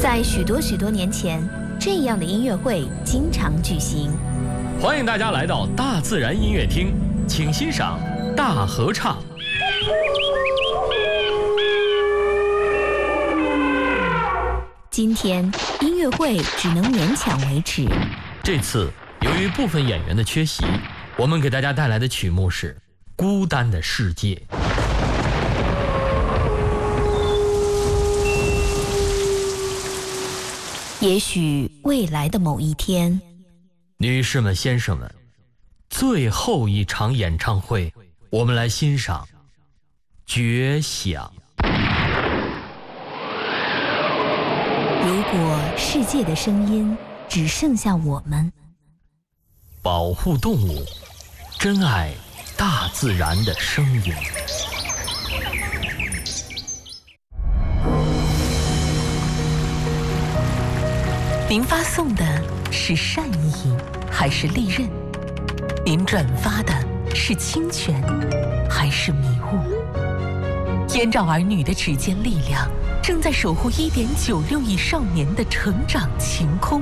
在许多年前，这样的音乐会经常举行。 欢迎大家来到大自然音乐厅，请欣赏大合唱。 今天音乐会只能勉强维持。 这次由于部分演员的缺席，我们给大家带来的曲目是《孤单的世界》。 也许未来的某一天， 女士们、先生们，最后一场演唱会，我们来欣赏《绝响》。 如果世界的声音只剩下我们， 保护动物，珍爱大自然的声音。 您发送的是善意还是利刃？您转发的是侵权还是迷雾？燕赵儿女的指尖力量正在守护1.96亿少年的成长晴空。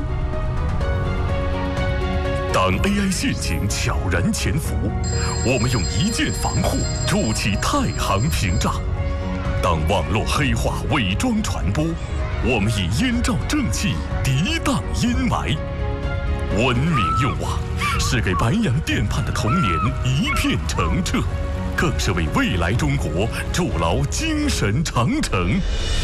当 AI 陷阱悄然潜伏，我们用一键防护筑起太行屏障；当网络黑化伪装传播，我们以燕赵正气涤荡阴霾。文明用网是给白洋淀畔的童年一片澄澈，更是为未来中国筑牢精神长城。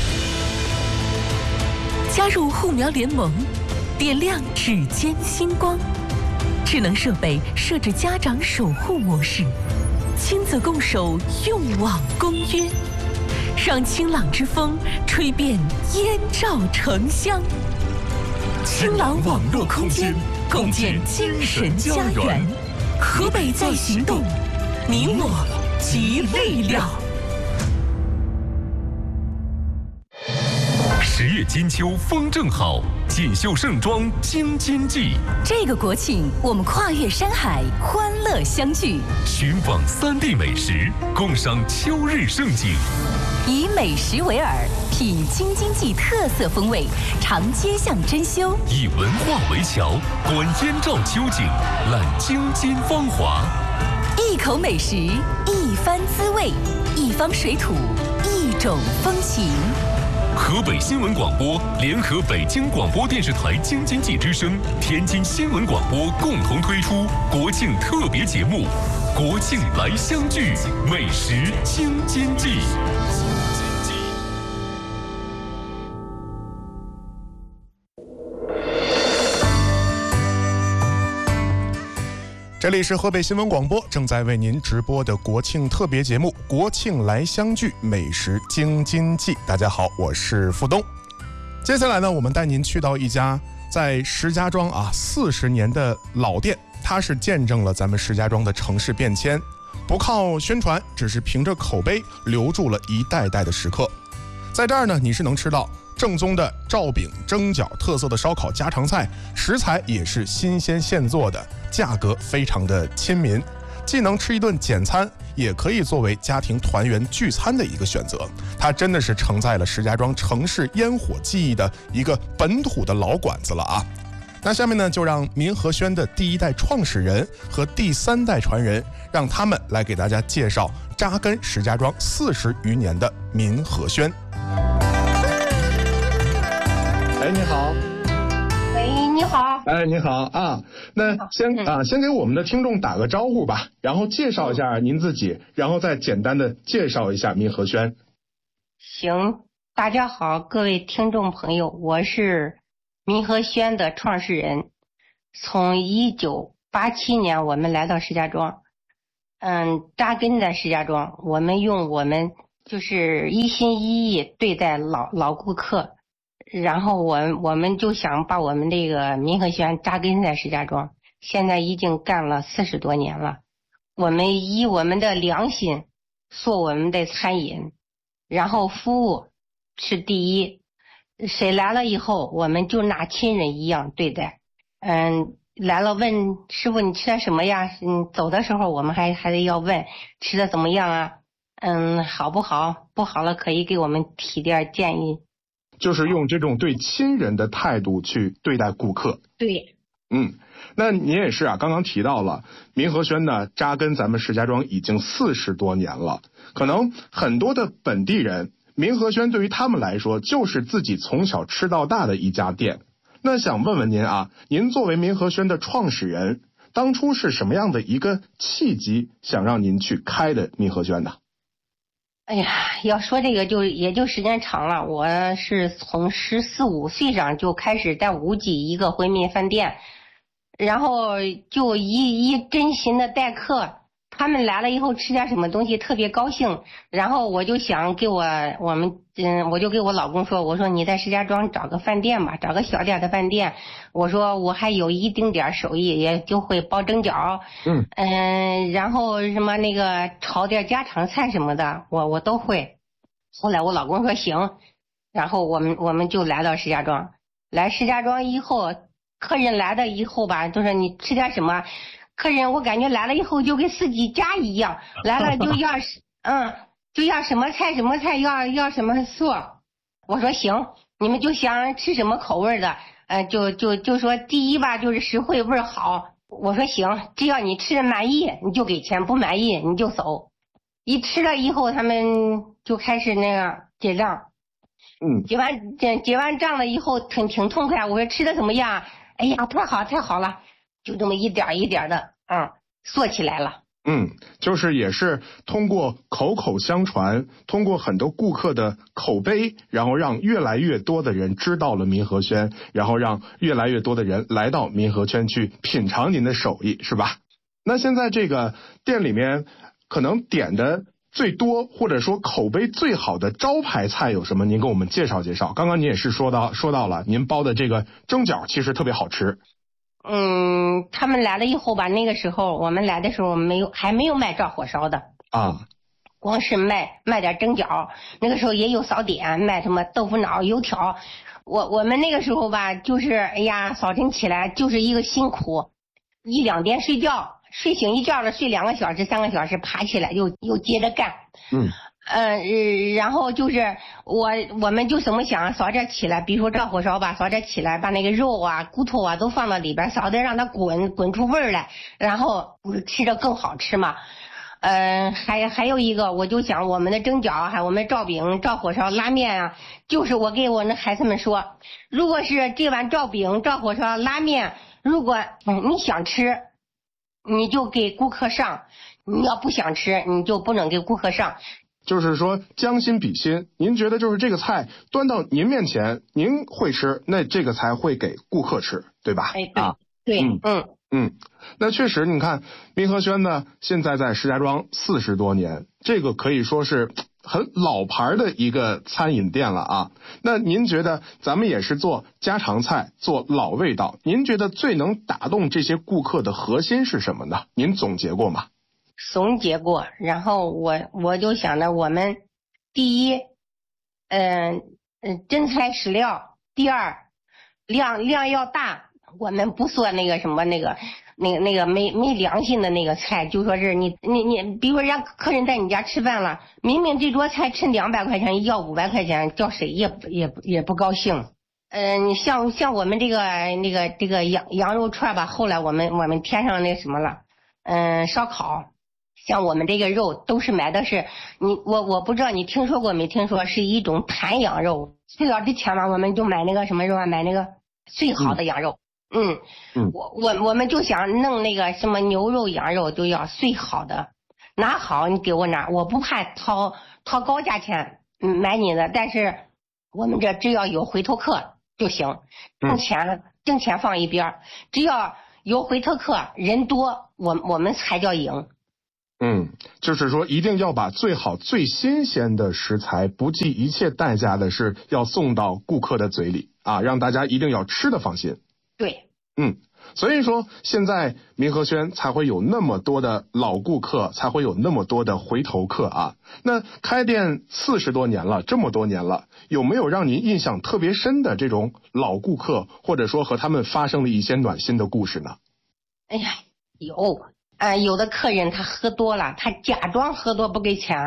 加入护苗联盟，点亮指尖星光。智能设备设置家长守护模式，亲子共守用网公约，让清朗之风吹遍燕赵城乡。清朗网络空间，共建精神家园。河北在行动，你我集力量。 10月金秋风正好，锦绣盛装京津冀。 这个国庆，我们跨越山海，欢乐相聚， 寻访3地美食，共赏秋日盛景。 以美食为饵，品京津冀特色风味，尝街巷珍馐； 以文化为桥，观燕赵秋景，览京津芳华。 一口美食，一番滋味，一方水土，一种风情。 河北新闻广播联合北京广播电视台京津冀之声、天津新闻广播共同推出国庆特别节目《国庆来相聚，美食京津冀》。 这里是河北新闻广播正在为您直播的国庆特别节目《国庆来相聚，美食京津冀》。大家好，我是付东。接下来呢，我们带您去到一家在石家庄40年的老店，它是见证了咱们石家庄的城市变迁，不靠宣传，只是凭着口碑留住了一代代的食客。在这儿呢，你是能吃到正宗的照饼、蒸饺、特色的烧烤、家常菜，食材也是新鲜现做的，价格非常的亲民，既能吃一顿简餐，也可以作为家庭团圆聚餐的一个选择。它真的是承载了石家庄城市烟火记忆的一个本土的老馆子了啊！那下面呢，就让民和轩的第1代创始人和第3代传人，让他们来给大家介绍扎根石家庄40余年的民和轩。 哎，你好。 喂，你好。 哎，你好啊。那先给我们的听众打个招呼吧，然后介绍一下您自己，然后再简单的介绍一下民和轩。 行，大家好，各位听众朋友，我是民和轩的创始人。从1987年我们来到石家庄，扎根在石家庄，我们用我们就是一心一意对待老顾客。然后我们就想把我们这个民和轩扎根在石家庄，现在已经干了40多年了。我们以我们的良心做我们的餐饮，然后服务是第一。谁来了以后，我们就拿亲人一样对待。来了问师傅你吃的什么呀？走的时候我们还得要问吃的怎么样啊？好不好？不好了可以给我们提点建议。 就是用这种对亲人的态度去对待顾客。 对。 那你也是啊，刚刚提到了民和轩呢，扎根咱们石家庄已经40多年了，可能很多的本地人，民和轩对于他们来说就是自己从小吃到大的一家店。那想问问您啊，您作为民和轩的创始人，当初是什么样的一个契机想让您去开的民和轩呢？ 哎呀，要说这个也就时间长了，我是从14、15岁上就开始在无锡一个回民饭店，然后就一真心的待客，他们来了以后吃点什么东西特别高兴，然后我就想我就给我老公说，我说你在石家庄找个饭店吧，找个小点的饭店，我说我还有一丁点手艺，也就会包蒸饺，然后什么那个炒点家常菜什么的，我都会。后来我老公说行，然后我们就来到石家庄。来石家庄以后，客人来了以后吧，就说你吃点什么，客人我感觉来了以后就跟自己家一样，来了就要就要什么菜什么菜，要什么素。我说行，你们就想吃什么口味的，就说第一吧，就是实惠味好。我说行，只要你吃的满意你就给钱，不满意你就走。一吃了以后，他们就开始那个结账。结完账了以后挺痛快。我说吃的怎么样？哎呀，太好了，就这么一点一点的做起来了。 就是也是通过口口相传，通过很多顾客的口碑，然后让越来越多的人知道了民和轩，然后让越来越多的人来到民和轩去品尝您的手艺，是吧？那现在这个店里面可能点的最多或者说口碑最好的招牌菜有什么？您给我们介绍介绍。刚刚您也是说到了，您包的这个蒸饺其实特别好吃。 他们来了以后吧，那个时候我们来的时候还没有卖照火烧的啊，光是卖点蒸饺。那个时候也有早点，卖什么豆腐脑、油条。我们那个时候吧，就是哎呀，早晨起来就是一个辛苦，1、2点睡觉，睡醒一觉了，睡2个小时、3个小时，爬起来又接着干。然后就是我们就怎么想，早点起来，比如说照火烧吧，早点起来把那个肉啊、骨头啊都放到里边，早点让它滚出味儿来，然后不是吃着更好吃嘛。还有一个，我就想我们的蒸饺，还有我们照饼、照火烧、拉面啊，就是我给我那孩子们说，如果是这碗照饼、照火烧、拉面，如果你想吃，你就给顾客上；你要不想吃，你就不能给顾客上。 就是说将心比心，您觉得就是这个菜端到您面前，您会吃，那这个才会给顾客吃，对吧？ 对， 那确实，你看民和轩呢，现在在石家庄40多年，这个可以说是很老牌的一个餐饮店了啊。那您觉得咱们也是做家常菜，做老味道，您觉得最能打动这些顾客的核心是什么呢？您总结过吗？ 总结过，然后我就想着我们第一，真材实料；第二，量要大。我们不做那个什么那个没良心的那个菜，就说是你，比如说让客人在你家吃饭了，明明这桌菜吃200块钱，要500块钱，叫谁也不高兴。像我们这个羊肉串吧，后来我们添上那什么了，烧烤。像我们这个肉都是买的是我不知道你听说过没听说，是一种坛羊肉。最早之前嘛，我们就买那个什么肉啊，买那个最好的羊肉。我们就想弄那个什么牛肉、羊肉，就要最好的，哪好你给我哪，我不怕掏高价钱买你的，但是我们这只要有回头客就行，挣钱放一边，只要有回头客，人多，我们才叫赢。 就是说一定要把最好最新鲜的食材，不计一切代价的是要送到顾客的嘴里啊，让大家一定要吃的放心。 对， 所以说现在民和轩才会有那么多的老顾客，才会有那么多的回头客啊。那开店40多年了，这么多年了，有没有让您印象特别深的这种老顾客，或者说和他们发生了一些暖心的故事呢？ 哎呀，有的客人他喝多了，他假装喝多不给钱，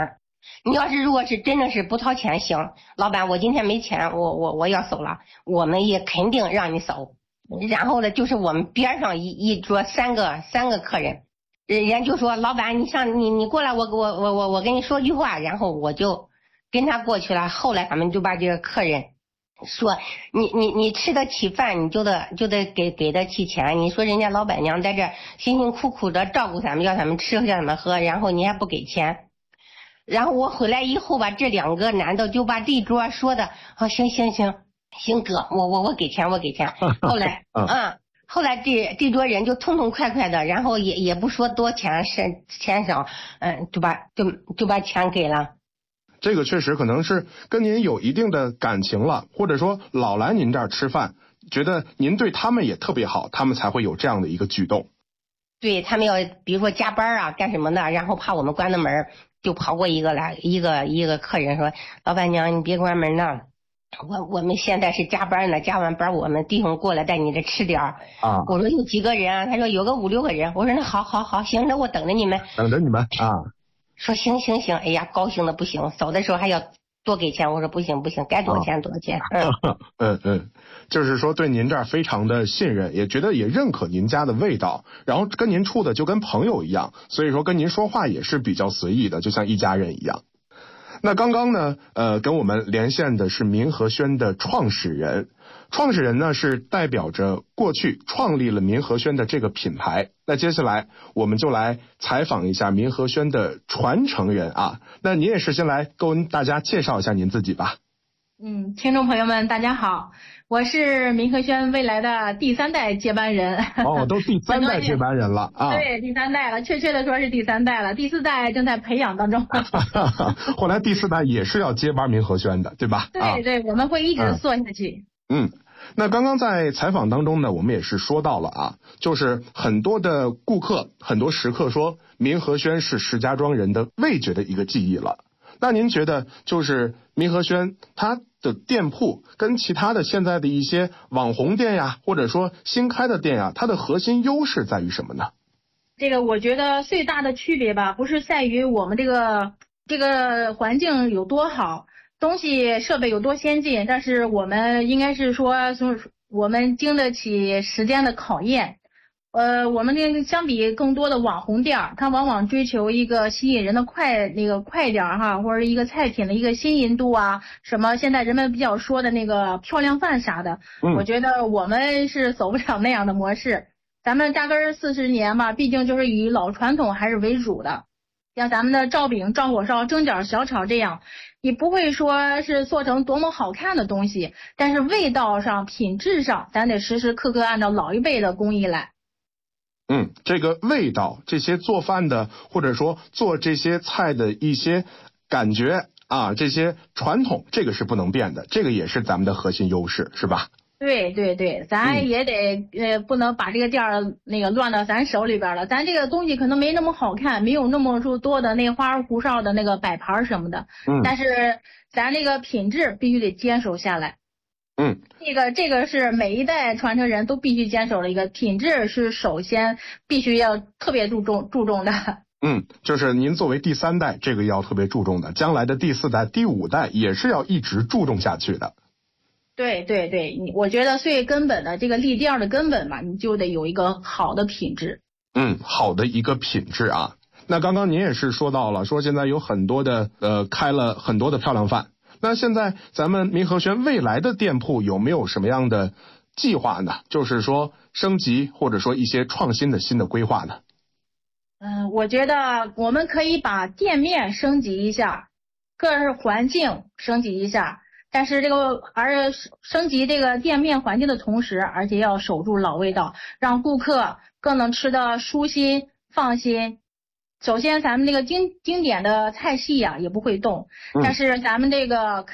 你要是如果是真的是不掏钱，行，老板我今天没钱，我要走了，我们也肯定让你走。然后呢，就是我们边上一桌三个客人，人家就说老板你过来，我跟你说句话，然后我就跟他过去了。后来他们就把这个客人说你吃得起饭，你就得给得起钱。你说人家老板娘在这辛辛苦苦的照顾咱们，要他们吃要他们喝，然后你还不给钱。然后我回来以后吧，这两个男的就把这桌说的行哥，我给钱。后来后来这桌人就痛痛快快的，然后也不说多钱钱少，就把钱给了。 这个确实可能是跟您有一定的感情了，或者说老来您这儿吃饭，觉得您对他们也特别好，他们才会有这样的一个举动。 对，他们要比如说加班啊干什么的，然后怕我们关的门，就跑过一个客人说，老板娘你别关门呢，我们现在是加班呢，加完班我们弟兄过来带你这吃点啊。我说有几个人啊？他说有个5、6个人。我说那好，行，那我等着你们啊。说行，哎呀，高兴的不行，走的时候还要多给钱。我说不行，该多少钱多少钱。 就是说对您这儿非常的信任，也觉得也认可您家的味道，然后跟您处的就跟朋友一样，所以说跟您说话也是比较随意的，就像一家人一样。那刚刚呢，跟我们连线的是民和轩的创始人。创始人呢是代表着过去创立了民和轩的这个品牌。那接下来我们就来采访一下民和轩的传承人啊。那您也是先来跟大家介绍一下您自己吧。 听众朋友们大家好，我是民和轩未来的第3代接班人。 都第3代接班人了啊。 对，第3代了，确切的说是第3代了，第4代正在培养当中。 后来第4代也是要接班民和轩的，对吧？ 对，我们会一直做下去。 那刚刚在采访当中呢，我们也是说到了啊，就是很多的顾客、很多食客说民和轩是石家庄人的味觉的一个记忆了。那您觉得就是民和轩它的店铺跟其他的现在的一些网红店呀，或者说新开的店呀，它的核心优势在于什么呢？ 这个我觉得最大的区别吧，不是在于我们这个环境有多好，东西设备有多先进，但是我们应该是说我们经得起时间的考验。我们这相比更多的网红店，它往往追求一个吸引人的快点哈，或者一个菜品的一个新颖度啊，什么现在人们比较说的那个漂亮饭啥的。我觉得我们是走不了那样的模式。咱们扎根40年吧，毕竟就是以老传统还是为主的。像咱们的照饼、照火烧、蒸饺、小炒这样，你不会说是做成多么好看的东西，但是味道上、品质上，咱得时时刻刻按照老一辈的工艺来。 这个味道，这些做饭的或者说做这些菜的一些感觉啊，这些传统，这个是不能变的，这个也是咱们的核心优势，是吧？ 对，咱也得不能把这个店儿乱到咱手里边了。咱这个东西可能没那么好看，没有那么多的那花里胡哨的那个摆盘什么的，但是咱这个品质必须得坚守下来。这个是每一代传承人都必须坚守的一个品质，是首先必须要特别注重的。 就是您作为第3代，这个要特别注重的，将来的第4代、第5代也是要一直注重下去的。 对，我觉得最根本的这个立店的根本吧，你就得有一个好的品质。 好的一个品质啊。那刚刚您也是说到了，说现在有很多的开了很多的漂亮饭。那现在咱们民和轩未来的店铺有没有什么样的计划呢？就是说升级或者说一些创新的新的规划呢？ 我觉得我们可以把店面升级一下，各环境升级一下，但是升级这个店面环境的同时，而且要守住老味道，让顾客更能吃得舒心放心。首先咱们那个经典的菜系啊也不会动，但是咱们这个